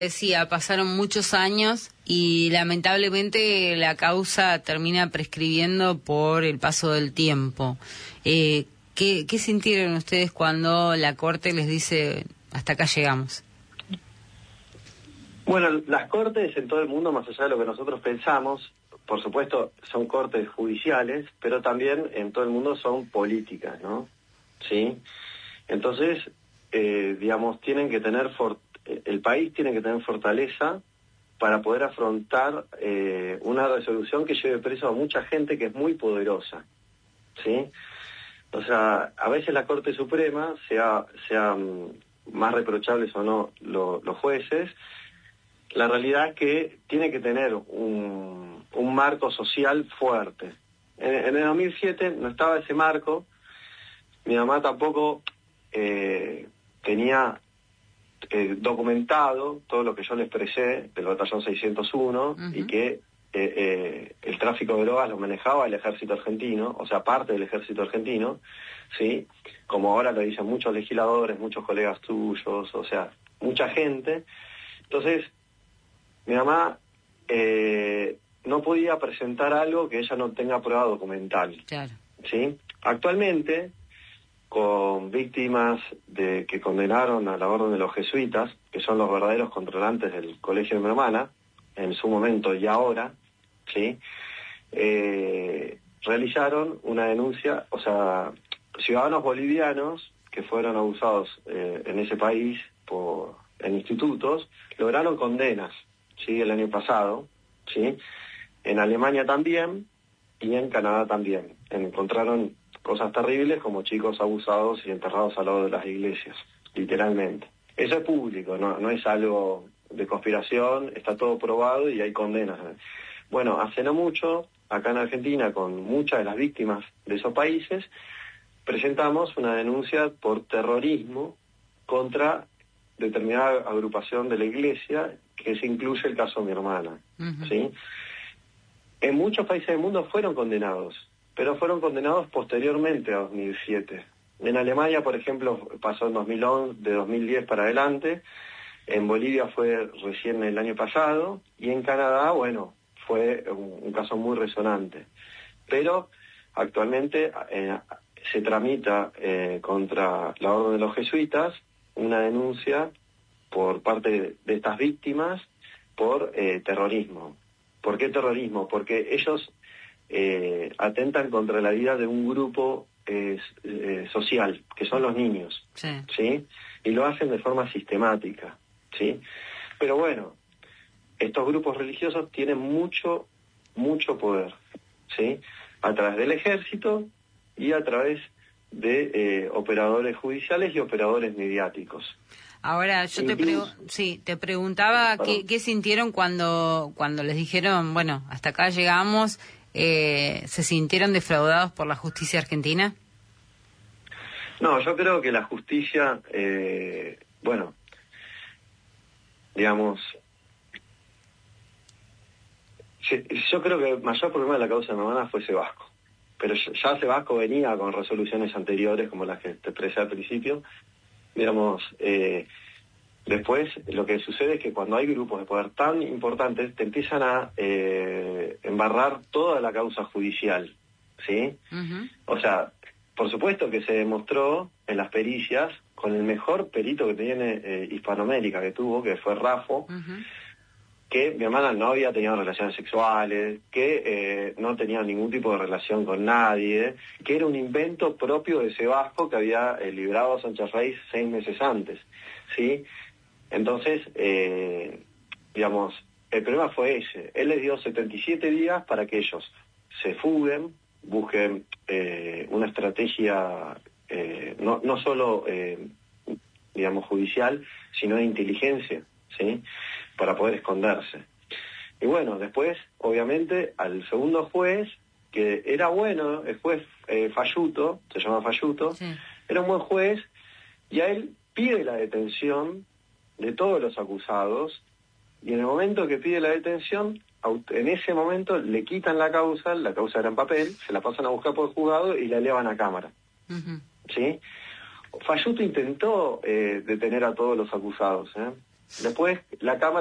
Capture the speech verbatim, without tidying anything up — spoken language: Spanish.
Decía, pasaron muchos años y lamentablemente la causa termina prescribiendo por el paso del tiempo. Eh, ¿qué, ¿Qué sintieron ustedes cuando la Corte les dice, hasta acá llegamos? Bueno, las cortes en todo el mundo, más allá de lo que nosotros pensamos, por supuesto son cortes judiciales, pero también en todo el mundo son políticas, ¿no? ¿Sí? Entonces, eh, digamos, tienen que tener for- el país tiene que tener fortaleza para poder afrontar eh, una resolución que lleve preso a mucha gente que es muy poderosa, ¿sí? O sea, a veces la Corte Suprema, sea, sean más reprochables o no lo, los jueces, la realidad es que tiene que tener un, un marco social fuerte. En, en el dos mil siete no estaba ese marco, mi mamá tampoco eh, tenía eh, documentado todo lo que yo le expresé del batallón seiscientos uno, uh-huh. y que eh, eh, el tráfico de drogas lo manejaba el ejército argentino, o sea, parte del ejército argentino, ¿sí? Como ahora lo dicen muchos legisladores, muchos colegas tuyos, o sea, mucha gente. Entonces, mi mamá eh, no podía presentar algo que ella no tenga prueba documental. Claro. ¿Sí? Actualmente, con víctimas de que condenaron a la orden de los jesuitas, que son los verdaderos controlantes del colegio de mi hermana, en su momento y ahora, ¿sí? Eh, realizaron una denuncia, o sea, ciudadanos bolivianos que fueron abusados eh, en ese país por, en institutos, lograron condenas, ¿sí? El año pasado, ¿sí? En Alemania también y en Canadá también. Encontraron cosas terribles como chicos abusados y enterrados al lado de las iglesias, literalmente. Eso es público, no, no es algo de conspiración, está todo probado y hay condenas. Bueno, hace no mucho, acá en Argentina, con muchas de las víctimas de esos países, presentamos una denuncia por terrorismo contra determinada agrupación de la iglesia, que se incluye el caso de mi hermana, uh-huh. ¿sí? En muchos países del mundo fueron condenados, pero fueron condenados posteriormente a dos mil siete. En Alemania, por ejemplo, pasó en dos mil once, de dos mil diez para adelante. En Bolivia fue recién el año pasado. Y en Canadá, bueno, fue un, un caso muy resonante. Pero actualmente eh, se tramita eh, contra la Orden de los Jesuitas una denuncia por parte de, de estas víctimas por eh, terrorismo. ¿Por qué terrorismo? Porque ellos eh, atentan contra la vida de un grupo eh, eh, social, que son los niños, sí. ¿sí? Y lo hacen de forma sistemática, ¿sí? Pero bueno, estos grupos religiosos tienen mucho, mucho poder, ¿sí? A través del ejército y a través de eh, operadores judiciales y operadores mediáticos. Ahora, yo te, pregu- sí, te preguntaba qué, qué sintieron cuando, cuando les dijeron, bueno, hasta acá llegamos, eh, ¿se sintieron defraudados por la justicia argentina? No, yo creo que la justicia, eh, bueno, digamos, yo creo que el mayor problema de la causa de mi hermana fue Sebasco, pero ya Sebasco venía con resoluciones anteriores, como las que te expresé al principio. Digamos, eh, después lo que sucede es que cuando hay grupos de poder tan importantes, te empiezan a eh, embarrar toda la causa judicial, ¿sí? Uh-huh. O sea, por supuesto que se demostró en las pericias, con el mejor perito que tiene eh, Hispanoamérica que tuvo, que fue Rafo, uh-huh. que mi hermana no había tenido relaciones sexuales, que eh, no tenía ningún tipo de relación con nadie, que era un invento propio de Sebasco que había eh, librado a Sánchez Reis seis meses antes, ¿sí? Entonces, eh, digamos, el problema fue ese. Él les dio setenta y siete días para que ellos se fuguen, busquen eh, una estrategia eh, no, no solo, eh, digamos, judicial, sino de inteligencia, ¿sí? Para poder esconderse. Y bueno, después, obviamente, al segundo juez, que era bueno, el juez eh, Falluto, se llama Falluto, sí. Era un buen juez, y a él pide la detención de todos los acusados, y en el momento que pide la detención, en ese momento le quitan la causa, la causa era en papel, se la pasan a buscar por el juzgado y la elevan a cámara. Uh-huh. ¿Sí? Falluto intentó eh, detener a todos los acusados, ¿eh? Después, la Cámara